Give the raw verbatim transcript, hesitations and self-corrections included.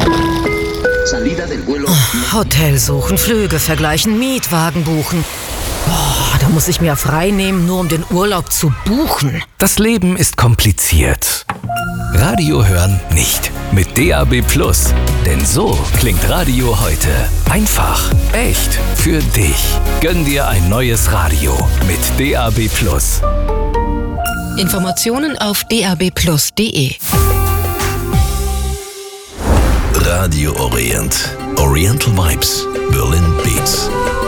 Hotel suchen, Flüge vergleichen, Mietwagen buchen. Oh, da muss ich mir frei nehmen, nur um den Urlaub zu buchen. Das Leben ist kompliziert. Radio hören nicht. Mit D A B Plus. Denn so klingt Radio heute. Einfach, echt, für dich. Gönn dir ein neues Radio mit D A B Plus. Informationen auf d a b plus punkt d e. Radio Orient. Oriental Vibes. Berlin Beats.